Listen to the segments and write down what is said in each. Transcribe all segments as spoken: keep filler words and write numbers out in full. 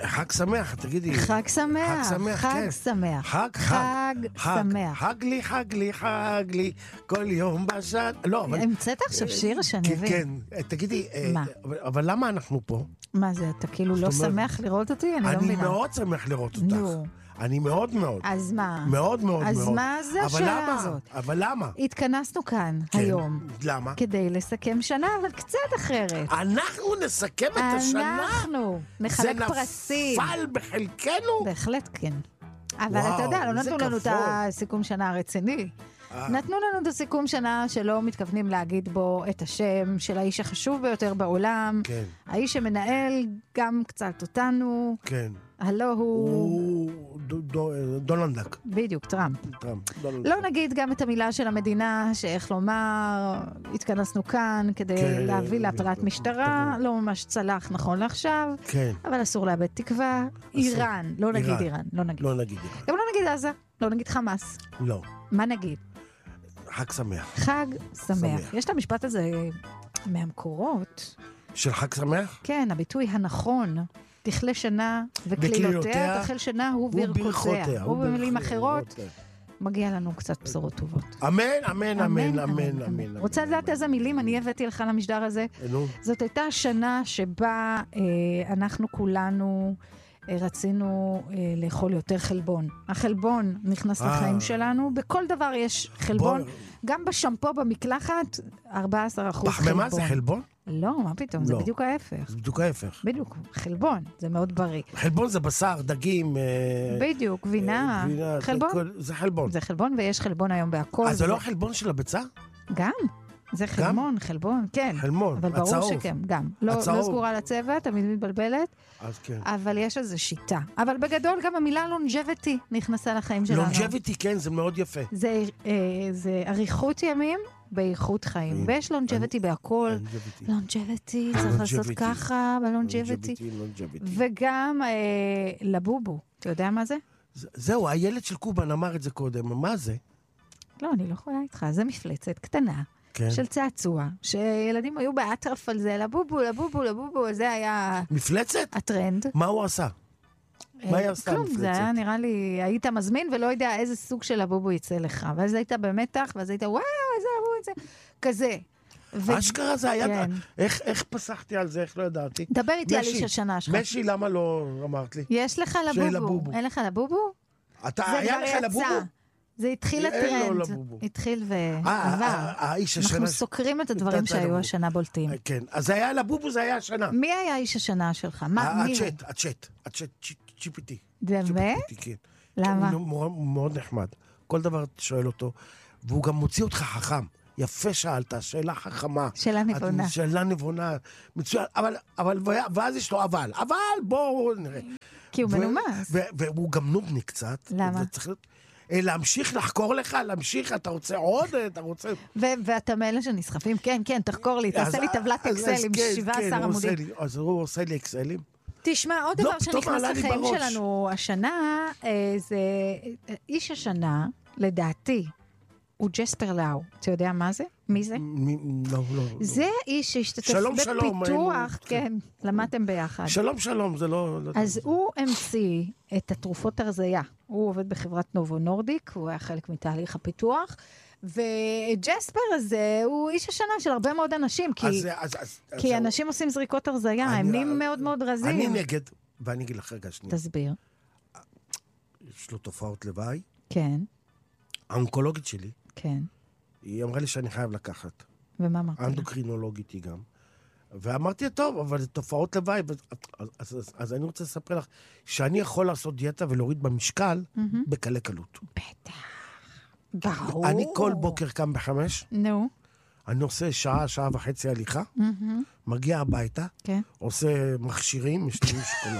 חג שמח, תגידי. חג שמח, חג שמח, חג כן. שמח. חג, חג שמח. חג לי, חג לי, חג לי, כל יום בשנה. לא, אבל... המצאת עכשיו שיר שאני כן, אבין. כן. תגידי, מה? אבל למה אנחנו פה? מה זה, אתה כאילו לא שמח לראות אותי? אני לא מבינה. אני מאוד שמח לראות אותך. נו. אני מאוד מאוד. אז מה? מאוד מאוד מאוד. אז מה זה השאלה הזאת? אבל למה? התכנסנו כאן היום. למה? כדי לסכם שנה, אבל קצת אחרת. אנחנו נסכם את השנה? אנחנו נחלק פרסים. זה נפל בחלקנו? בהחלט כן. אבל אתה יודע, לא נתנו לנו את הסיכום שנה הרציני. נתנו לנו את הסיכום שנה שלא מתכוונים להגיד בו את השם של האיש החשוב ביותר בעולם. כן. האיש שמנהל גם קצת אותנו. כן. הלא הוא... הוא דונלד דאק. בדיוק, טראמפ. טראמפ. לא נגיד גם את המילה של המדינה, שאיך לומר, התכנסנו כאן כדי להביא להפלת משטרה, לא ממש צלח נכון לעכשיו, אבל אסור לאבד תקווה. איראן, לא נגיד איראן, לא נגיד. לא נגיד איראן. גם לא נגיד עזה, לא נגיד חמאס. לא. מה נגיד? חג שמח. חג שמח. יש את המשפט הזה מהמקורות. של חג שמח? כן, הביטוי הנכון. תכלה שנה וקלילותיה, תחל שנה הוא ברכותיה. ובמילים אחרות, מגיע לנו קצת בשורות טובות. אמן, אמן, אמן, אמן, אמן. רוצה לדעת איזה מילים אני הבאתי לך למשדר הזה? זאת הייתה שנה שבה אנחנו כולנו רצינו לאכול יותר חלבון. החלבון נכנס לחיים שלנו, בכל דבר יש חלבון, גם בשמפו במקלחת, ארבעה עשר אחוז חלבון. פחמימה זה חלבון? לא, מה פתאום, זה בדיוק ההפך. זה בדיוק ההפך. בדיוק, חלבון, זה מאוד בריא. חלבון זה בשר, דגים. בדיוק, גבינה. חלבון? זה חלבון. זה חלבון, ויש חלבון היום בהכל. אז זה לא החלבון של הביצה? גם. זה חלמון, חלבון, כן. חלמון, אבל ברור שכן, גם. לא סגורה לצבע, תמיד מתבלבלת. אז כן. אבל יש איזו שיטה. אבל בגדול גם המילה לונג'ביטי נכנסה לחיים שלנו. לונג'ביטי, כן, זה מאוד יפה. זה אריכות ימים באיכות חיים. ויש לונג'ביטי בהכל. לונג'ביטי, צריך לעשות ככה בלונג'ביטי. וגם לבובו. אתה יודע מה זה? זהו, הילד של קובן אמר את זה קודם. מה זה? לא, אני לא יכולה איתך. זה מפלצת קטנה. כן. של צעצוע, שילדים היו באטרף על זה, לבובו, לבובו, לבובו, זה היה... מפלצת? הטרנד. מה הוא עשה? מה היא עשתה מפלצת? כלום, זה היה נראה לי, היית מזמין ולא יודע איזה סוג של לבובו יצא לך, ואז היית במתח, ואז היית, וואו, איזה לבובו יצא, כזה. אשכרה זה היה, איך פסחתי על זה, איך לא ידעתי? דבר איתי על איש השנה שלך. משי, למה לא אמרת לי? יש לך לבובו. אין לך לבובו? אתה, היה לך לבובו? זה התחיל הטרנד, התחיל ועבר. אנחנו סוקרים את הדברים שהיו השנה בולטים. כן, אז זה היה לבובו, זה היה השנה. מי היה איש השנה שלך? הצ'ט, הצ'ט, הצ'ט, צ'יפיטי. באמת? למה? הוא מאוד נחמד. כל דבר שואל אותו, והוא גם מוציא אותך חכם. יפה שאלת, שאלה חכמה. שאלה נבונה. שאלה נבונה. מצוין, אבל, ואז יש לו אבל. אבל בואו נראה. כי הוא מנומס. והוא גם נובני קצת. למה? להמשיך לחקור לך, להמשיך, אתה רוצה עוד, אתה רוצה... ואתה מאלה שנסחפים, כן, כן, תחקור לי, תעשה לי טבלת אקסל עם שבעה עשר עמודים. אז הוא עושה לי אקסלים. תשמע, עוד דבר שנכנס לחיים שלנו השנה, זה איש השנה, לדעתי, הוא ג'ספר לאו. אתה יודע מה זה? מי זה? לא, לא. זה איש שהשתתף בפיתוח, כן, למדתם ביחד. שלום, שלום, זה לא... אז הוא המציא את התרופות הרזייה. הוא עובד בחברת נובו נורדיק, הוא היה חלק מתהליך הפיתוח, וג'ספר הזה הוא איש השנה של הרבה מאוד אנשים, כי אנשים עושים זריקות הרזייה, הם נהיים מאוד מאוד רזים. אני נגד, ואני אגיד לך רגע שנייה. תסביר. יש לו תופעות לוואי. כן. האונקולוגית שלי. כן. היא אמרה לי שאני חייב לקחת. ומה אמרת? האנדוקרינולוגית היא גם. ואמרתי, טוב, אבל זה תופעות לוואי. אז, אז, אז, אז אני רוצה לספר לך, שאני יכול לעשות דיאטה ולהוריד במשקל mm-hmm. בקלי קלות. בטח. ברור. אני כל בוקר קם בחמש. נו. אני עושה שעה, שעה וחצי הליכה. Mm-hmm. מגיע הביתה. כן. עושה מכשירים, יש לי משקולה.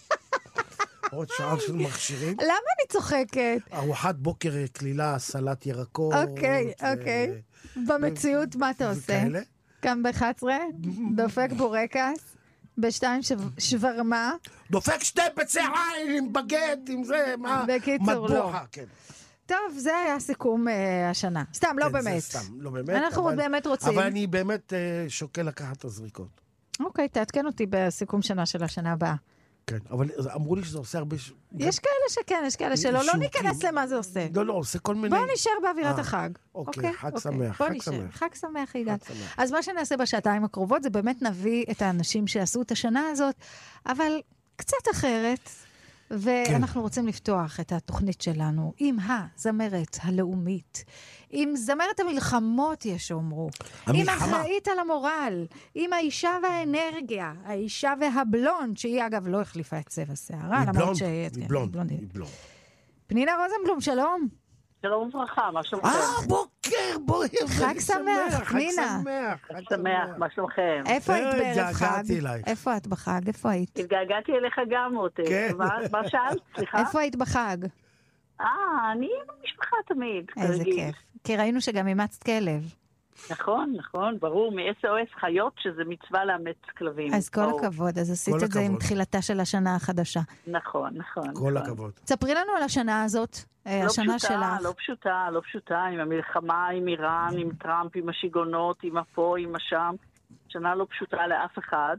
עוד שעה של מכשירים. למה אני צוחקת? ארוחת בוקר כלילה, סלט ירקות. אוקיי, אוקיי. במציאות מה אתה עושה? קם ב-אחת עשרה, דופק בורקס, בשתיים שוורמה. דופק שתי ביצי עין עם בגט, עם זה, מה? בקיצור, לא. כן. טוב, זה היה סיכום השנה. סתם, לא באמת. סתם, לא באמת. אנחנו באמת רוצים. אבל אני באמת שוקל לקחת את הזריקות. אוקיי, תעדכן אותי בסיכום שנה של השנה הבאה. כן, אבל אמרו לי שזה עושה הרבה... יש כאלה שכן, יש כאלה שלא. לא ניכנס למה זה עושה. לא, לא, עושה כל מיני... בואו נשאר באווירת החג. אוקיי, חג שמח, חג שמח. חג שמח, יגאל. אז מה שנעשה בשעתיים הקרובות, זה באמת נביא את האנשים שעשו את השנה הזאת, אבל קצת אחרת, ואנחנו רוצים לפתוח את התוכנית שלנו עם הזמרת הלאומית, עם זמרת המלחמות, יש שאומרו, עם אחראית על המורל, עם האישה והאנרגיה, האישה והבלונד, שהיא אגב לא החליפה את צבע שערה, למרות ש... היא בלונד, היא בלונד. פנינה רוזנבלום, שלום. שלום וברכה, מה שלומכם? אה, בוקר, בוקר. חג שמח, פנינה. חג שמח, חג שמח, מה שלומכם? איפה היית בערב חג? איפה את בחג? איפה היית? התגעגעתי אליך גם, מוטי. מה שאלת? סליחה? איפה היית בחג? אה, אני במשפחה תמיד. איזה כיף. כי ראינו שגם אימצת כלב. נכון, נכון, ברור, מ-אס או אס חיות שזה מצווה לאמץ כלבים. אז כל הכבוד, אז עשית את זה עם תחילתה של השנה החדשה. נכון, נכון. כל הכבוד. ספרי לנו על השנה הזאת, השנה שלך. לא פשוטה, לא פשוטה, עם המלחמה, עם איראן, עם טראמפ, עם השיגונות, עם הפה, עם השם. שנה לא פשוטה לאף אחד.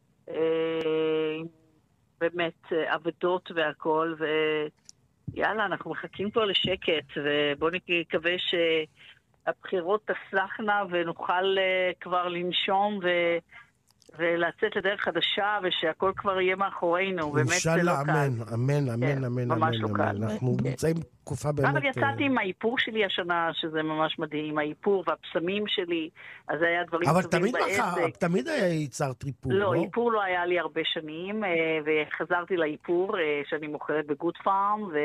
באמת, עבדות והכל, ויאללה, אנחנו מחכים פה לשקט, ובואו נקווה ש... הבחירות תסלחנה ונוכל uh, כבר לנשום ו... ולצאת לדרך חדשה ושהכל כבר יהיה מאחורינו. באמת זה לא קל. אמן, אמן, אמן, אמן, ממש לא קל. אנחנו נמצאים תקופה באמת... אבל יצאתי עם האיפור שלי השנה, שזה ממש מדהים, האיפור והפסמים שלי, אז זה היה דברים טובים בעסק. אבל תמיד היה ייצרת איפור, לא? לא, איפור לא היה לי הרבה שנים, וחזרתי לאיפור שאני מוכרת בגוד פארם, ו...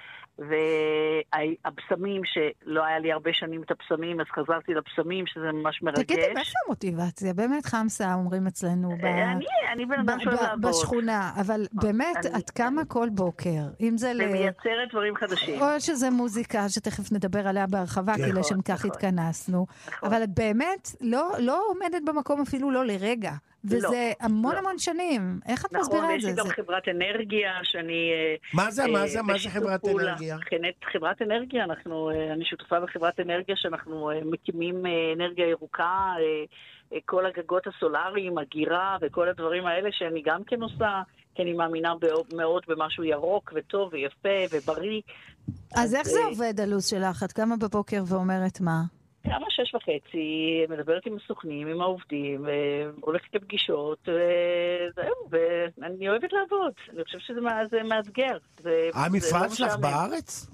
והבשמים שלא היה לי הרבה שנים את הבשמים, אז חזרתי לבשמים שזה ממש מרגש. תגידי, מאיפה המוטיבציה? באמת חמסה אומרים אצלנו אני בן אדם שואל לעבוד בשכונה, אבל באמת עד כמה כל בוקר, אם זה ומייצרת דברים חדשים, או שזה מוזיקה שתכף נדבר עליה בהרחבה, כי לשם כך התכנסנו, אבל את באמת לא עומדת במקום אפילו לא לרגע, וזה המון המון שנים. איך את מסבירה את זה? נכון, יש לי גם חברת אנרגיה שאני... מה זה? מה זה? מה זה חברת אנרגיה? חברת אנרגיה, אני שותפה בחברת אנרגיה שאנחנו מקימים אנרגיה ירוקה, כל הגגות הסולריים, הגירה וכל הדברים האלה שאני גם כן עושה, כי אני מאמינה מאוד במשהו ירוק וטוב ויפה ובריא. אז איך זה עובד הלו"ז שלך? את קמה בבוקר ואומרת מה? כמה שש וחצי, מדברת עם הסוכנים, עם העובדים, הולכת לפגישות, וזהו, ואני אוהבת לעבוד. אני חושבת שזה מאתגר. המפעל שלך בארץ?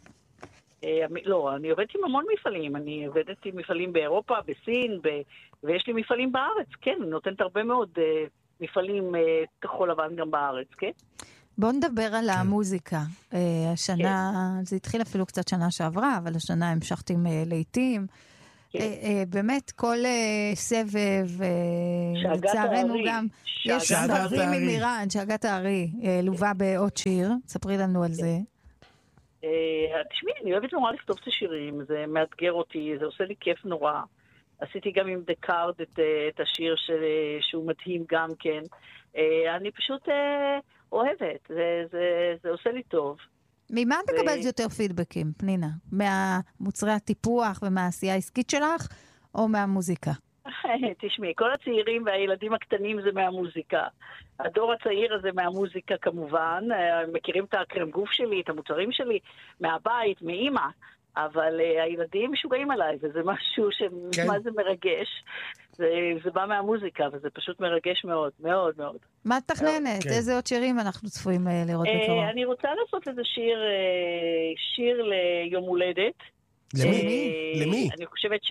לא, אני עובדת עם המון מפעלים. אני עובדת עם מפעלים באירופה, בסין, ויש לי מפעלים בארץ, כן. אני נותנת הרבה מאוד מפעלים כחול לבן גם בארץ, כן? בואו נדבר על המוזיקה. השנה, זה התחיל אפילו קצת שנה שעברה, אבל השנה המשכתי עם לעיתים. באמת, כל סבב, לצערנו גם, יש סבבים עם איראן, שאגת הארי, לובה בעוד שיר, ספרי לנו על זה. תשמעי, אני אוהבת נורא לכתוב את השירים, זה מאתגר אותי, זה עושה לי כיף נורא. עשיתי גם עם דקארד את השיר שהוא מדהים גם כן. אני פשוט אוהבת, זה עושה לי טוב. ממה את מקבלת יותר פידבקים, פנינה? מהמוצרי הטיפוח ומהעשייה העסקית שלך, או מהמוזיקה? תשמעי, כל הצעירים והילדים הקטנים זה מהמוזיקה. הדור הצעיר הזה מהמוזיקה כמובן, מכירים את הקרם גוף שלי, את המוצרים שלי, מהבית, מאמא, אבל הילדים משוגעים עליי, וזה משהו שמה זה מרגש. זה, זה בא מהמוזיקה, וזה פשוט מרגש מאוד, מאוד, מאוד. מה את תכננת? כן. איזה עוד שירים אנחנו צפויים לראות בקרוב? אני רוצה לעשות איזה שיר, שיר ליום הולדת. למי? למי? אני חושבת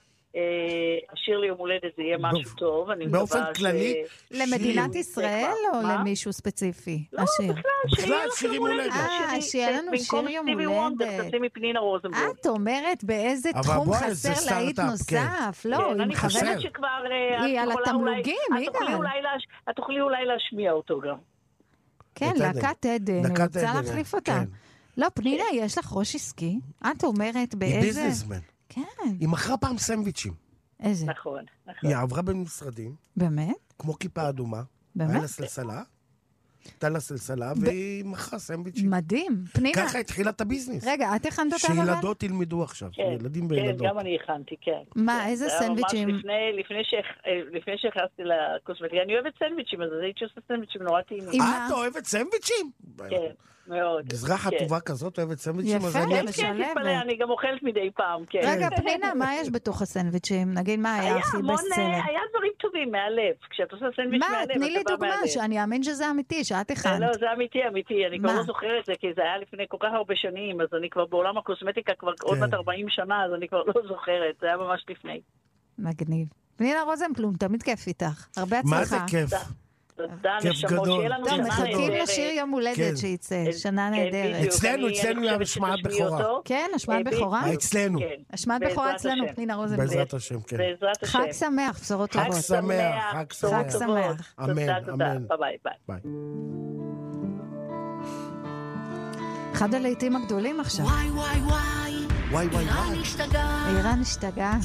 שהשיר ליום הולדת זה יהיה משהו טוב. באופן כללי? למדינת ישראל או למישהו ספציפי? לא, בכלל, שירים הולדת. אה, שיהיה לנו שיר יום הולדת. תשימי פנינה רוזנבלום. את אומרת באיזה תחום חסר להיט נוסף? לא, אני חושבת שכבר... היא על התמלוגים, את תוכלי אולי להשמיע אותו גם. כן, להקת עדן, אני רוצה להחליף אותה. לא, פנינה, יש לך ראש עסקי? את אומרת באיזה... היא ביזנסמן. כן. היא מכרה פעם סנדוויצ'ים. איזה? נכון, נכון. היא עברה בין משרדים. באמת? כמו כיפה אדומה. באמת? היה לה סלסלה. נתן לה סלסלה, והיא מכרה סנדוויצ'ים. מדהים. פנינה. ככה התחילה את הביזנס. רגע, את הכנת אותם אבל? שילדות ילמדו עכשיו, ילדים וילדות. כן, גם אני הכנתי, כן. מה, איזה סנדוויצ'ים? לפני שהכנסתי לקוסמטיקה, אני אוהבת סנדוויצ'ים, אז הייתי עושה סנדוויצ'ים נורא טעימים. את אוהבת סנדוויצ'ים? כן. מאוד. גזרה חטובה כזאת אוהבת סנדוויצ'ים? יפה, משלבת. אני גם אוכלת מדי פעם, כן. רגע, פנינה, מה יש בתוך הסנדוויצ'ים? נגיד, מה היה הכי בסלר? היה דברים טובים מהלב. כשאת עושה סנדוויץ' מהלב, מה, תני לי דוגמה, שאני אאמין שזה אמיתי, שאת הכנת. לא, זה אמיתי, אמיתי. אני כבר לא זוכרת את זה, כי זה היה לפני כל כך הרבה שנים, אז אני כבר בעולם הקוסמטיקה כבר עוד מעט ארבעים שנה, אז אני כבר לא זוכרת. זה היה ממש לפני. מגניב. פנינה רוזנבלום, תמיד כיף איתך. הרבה הצלחה. מה זה כיף? תודה, נשמות, שיהיה לנו שנה נהדרת. מחכים לשיר יום הולדת שייצא, שנה נהדרת. אצלנו, אצלנו היה השמעת בכורה. כן, השמעת בכורה? אצלנו. השמעת בכורה אצלנו, פנינה רוזנבלום. בעזרת השם, כן. חג שמח, בשורות טובות. חג שמח, חג שמח. אמן, אמן. ביי ביי. אחד הלהיטים הגדולים עכשיו. וואי וואי וואי, וואי וואי איראן וואי. השתגעה. איראן השתגעה.